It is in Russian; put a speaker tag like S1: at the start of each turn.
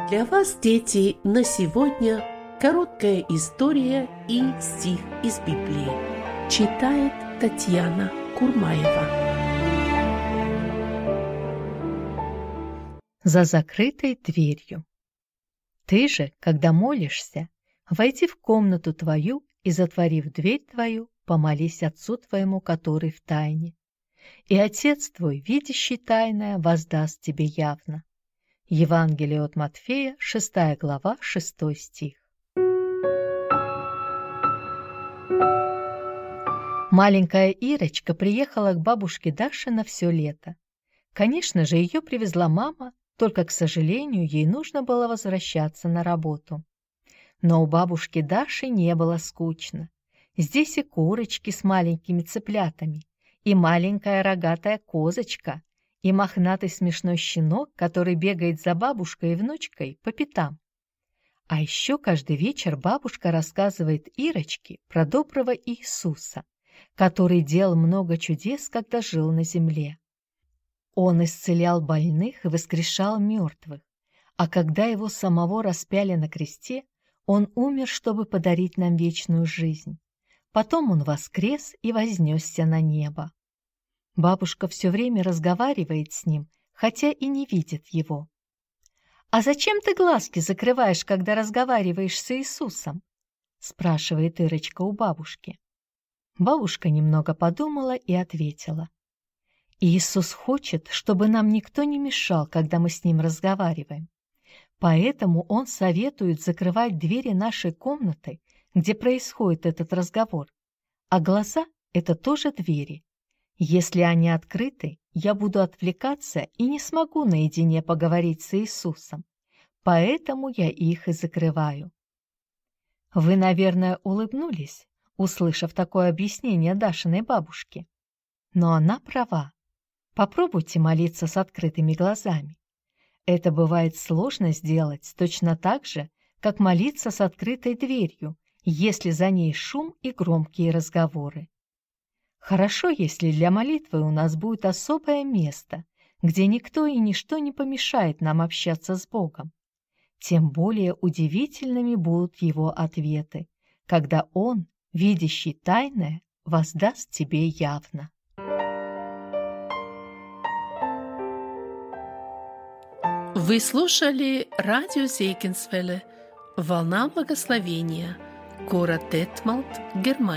S1: Для вас, дети, на сегодня короткая история и стих из Библии. Читает Татьяна Курмаева.
S2: За закрытой дверью. Ты же, когда молишься, войди в комнату твою и, затворив дверь твою, помолись Отцу твоему, который в тайне. И Отец твой, видящий тайное, воздаст тебе явно. Евангелие от Матфея, 6 глава, 6 стих. Маленькая Ирочка приехала к бабушке Даше на все лето. Конечно же, ее привезла мама, только, к сожалению, ей нужно было возвращаться на работу. Но у бабушки Даши не было скучно. Здесь и курочки с маленькими цыплятами, и маленькая рогатая козочка, и мохнатый смешной щенок, который бегает за бабушкой и внучкой по пятам. А еще каждый вечер бабушка рассказывает Ирочке про доброго Иисуса, который делал много чудес, когда жил на земле. Он исцелял больных и воскрешал мертвых, а когда его самого распяли на кресте, он умер, чтобы подарить нам вечную жизнь. Потом он воскрес и вознесся на небо. Бабушка все время разговаривает с ним, хотя и не видит его. «А зачем ты глазки закрываешь, когда разговариваешь с Иисусом?» – спрашивает Ирочка у бабушки. Бабушка немного подумала и ответила. «Иисус хочет, чтобы нам никто не мешал, когда мы с Ним разговариваем. Поэтому Он советует закрывать двери нашей комнаты, где происходит этот разговор. А глаза – это тоже двери. Если они открыты, я буду отвлекаться и не смогу наедине поговорить с Иисусом. Поэтому я их и закрываю». Вы, наверное, улыбнулись, услышав такое объяснение Дашиной бабушки. Но она права. Попробуйте молиться с открытыми глазами. Это бывает сложно сделать точно так же, как молиться с открытой дверью, если за ней шум и громкие разговоры. Хорошо, если для молитвы у нас будет особое место, где никто и ничто не помешает нам общаться с Богом. Тем более удивительными будут Его ответы, когда Он, видящий тайное, воздаст тебе явно.
S1: Вы слушали радио Зейкинсвелле «Волна благословения», город Детмалт, Германия.